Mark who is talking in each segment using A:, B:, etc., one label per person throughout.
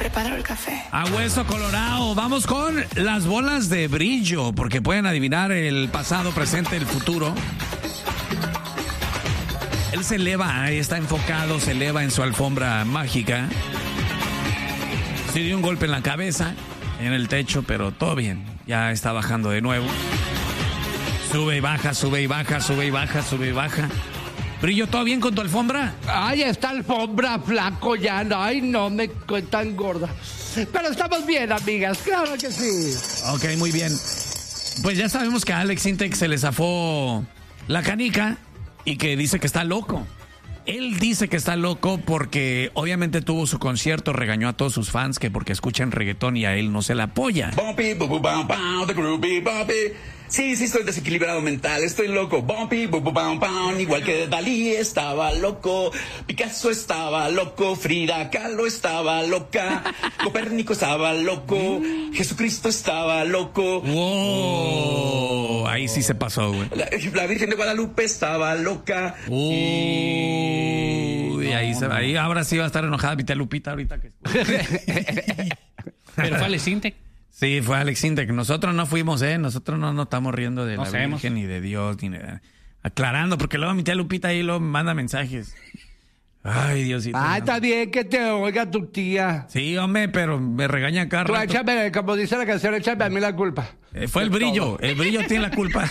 A: preparo el café.
B: A hueso colorado, vamos con las bolas de brillo, porque pueden adivinar el pasado, presente, el futuro. Él se eleva, ahí está enfocado, se eleva en su alfombra mágica. Se dio un golpe en la cabeza, en el techo, pero todo bien. Ya está bajando de nuevo. Sube y baja, sube y baja, sube y baja, sube y baja. Brillo, ¿todo bien con tu alfombra?
C: Ay, esta alfombra, flaco, ya no. Ay, no, me tan gorda. Pero estamos bien, amigas, claro que sí.
B: Ok, muy bien. Pues ya sabemos que a Alex Sintek se le zafó la canica y que dice que está loco. Él dice que está loco porque obviamente tuvo su concierto, regañó a todos sus fans que porque escuchan reggaetón y a él no se le apoya.
D: Bumpy, bu, bu, bam, bam, the groovy, bumpy. Sí, estoy desequilibrado mental, estoy loco. Bumpy, bu, bu, bam, bam, igual que Dalí estaba loco, Picasso estaba loco, Frida Kahlo estaba loca, Copérnico estaba loco, Jesucristo estaba loco.
B: Wow, ahí sí se pasó, güey.
D: La Virgen de Guadalupe estaba loca.
B: Ahí ahora sí va a estar enojada Vita Lupita ahorita que...
E: Pero fue Alex Sintek.
B: Sí, fue Alex Sintek. Nosotros no fuimos, Nosotros no nos estamos riendo de la Virgen, ni de Dios, ni de... Aclarando, porque luego mi tía Lupita ahí lo manda mensajes. Ay, Diosito.
C: Ah, está bien que te oiga tu tía.
B: Sí, hombre, pero me regaña acá.
C: Tú échame, como dice la canción, échame a mí la culpa.
B: Fue el brillo. El brillo tiene la culpa.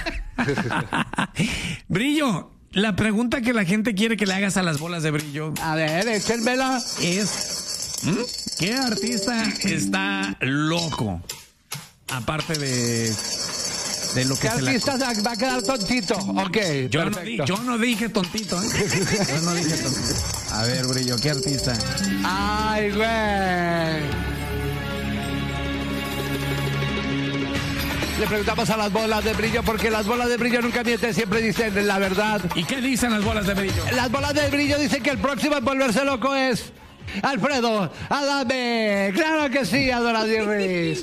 B: Brillo, la pregunta que la gente quiere que le hagas a las bolas de brillo.
C: A ver, échenmela.
B: Es... ¿qué artista está loco? Aparte de lo que
C: ¿qué artista va a quedar tontito? Ok,
B: yo no dije tontito, Yo no dije tontito. A ver, Brillo, ¿qué artista?
C: Ay, güey. Le preguntamos a las bolas de brillo porque las bolas de brillo nunca mienten, siempre dicen la verdad.
B: ¿Y qué dicen las bolas de brillo?
C: Las bolas de brillo dicen que el próximo en volverse loco es Alfredo Adame. Claro que sí, Adoradis.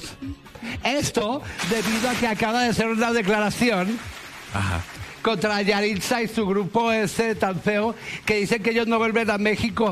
C: Esto debido a que acaba de hacer una declaración contra Yaritza y su grupo ese tan feo que dicen que ellos no vuelven a México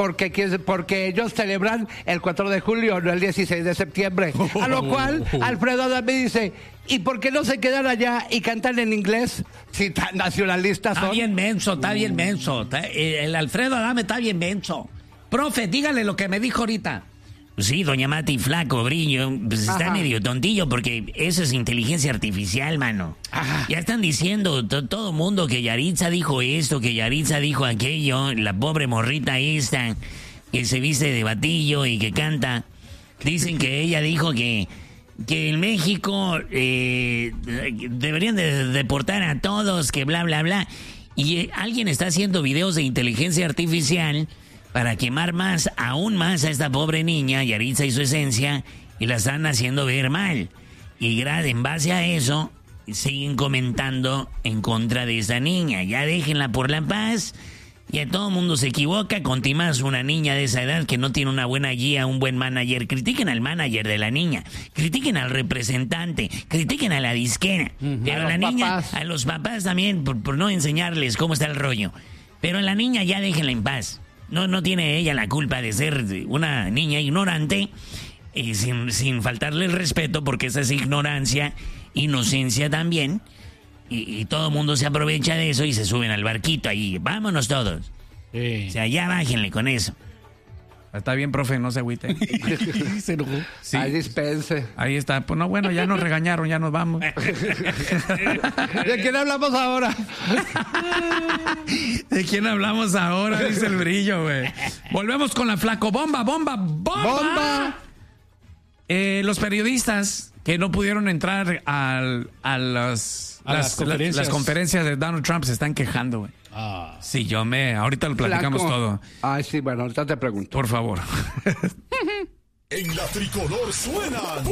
C: porque ellos celebran el 4 de julio, no el 16 de septiembre. A lo cual Alfredo Adame dice, ¿y por qué no se quedan allá y cantan en inglés si tan nacionalistas son?
B: Está bien menso. El Alfredo Adame está bien menso. Profe, dígale lo que me dijo ahorita. Sí, doña Mati, flaco, Brillo, pues está medio tontillo porque eso es inteligencia artificial, mano. Ya están diciendo todo mundo que Yaritza dijo esto, que Yaritza dijo aquello, la pobre morrita esta, que se viste de batillo y que canta. Dicen que ella dijo que en México deberían de deportar a todos, que bla, bla, bla. Y alguien está haciendo videos de inteligencia artificial para quemar aún más a esta pobre niña, Yaritza y su esencia, y la están haciendo ver mal. Y en base a eso, siguen comentando en contra de esta niña. Ya déjenla por la paz. Ya todo el mundo se equivoca, con más una niña de esa edad que no tiene una buena guía, un buen manager. Critiquen al manager de la niña, critiquen al representante, critiquen a la disquera. Pero a la niña, a los papás también, por no enseñarles cómo está el rollo. Pero a la niña ya déjenla en paz. No tiene ella la culpa de ser una niña ignorante, sin faltarle el respeto, porque esa es ignorancia, inocencia también, y todo el mundo se aprovecha de eso y se suben al barquito ahí. Vámonos todos. Sí. O sea, ya bájenle con eso. Está bien, profe, no se agüite.
C: Se enojó.
B: Sí.
C: Ahí dispense.
B: Ahí está. Pues no, bueno, ya nos regañaron, ya nos vamos.
C: ¿De quién hablamos ahora?
B: ¿De quién hablamos ahora? Dice el Brillo, güey. Volvemos con la flaco bomba. Los periodistas que no pudieron entrar a las conferencias de Donald Trump se están quejando, güey. Sí, ahorita lo platicamos todo.
C: Ay, sí, bueno, ahorita te pregunto.
B: Por favor.
F: En la tricolor suena